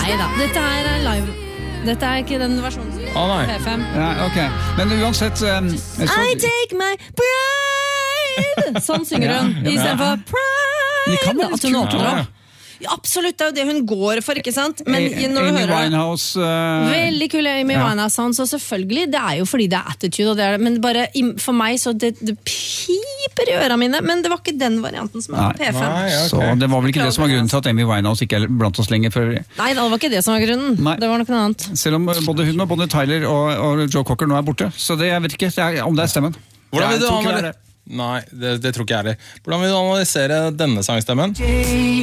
Neida, dette her er live. Dette er ikke den versjonen som P5. Ja, ok. Men uansett I take my pride. Sånn synger hun I stedet for pride. At hun åpner opp. Ja, absolutt, det er jo det hun går for, ikke sant? Men når du Amy hører Winehouse veldig kul Amy Winehouse, så selvfølgelig, det er jo fordi det er attitude, og det er, men bare for meg så det piper I ørene mine, men det var ikke den varianten som var på P5. Nei, okay. Så det var vel ikke det som var grunnen til at Amy Winehouse ikke er blant oss lenger før. Nei, det var ikke det som var grunnen. Nei. Det var noe annet. Selv om både hun og Bonnie Tyler og Joe Cocker nå er borte, så det jeg vet ikke om det er stemmen. Hvordan vil du Nei, det tror ikke jeg heller. Hvordan vil du analysere denne sangstemmen?